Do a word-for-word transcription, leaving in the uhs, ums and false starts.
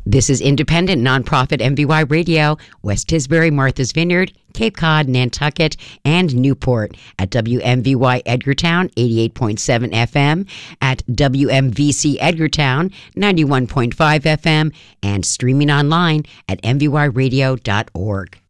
This is independent nonprofit M V Y Radio, West Tisbury, Martha's Vineyard, Cape Cod, Nantucket, and Newport at W M V Y Edgartown eighty-eight point seven F M, at W M V C Edgartown ninety-one point five F M, and streaming online at m v y radio dot org.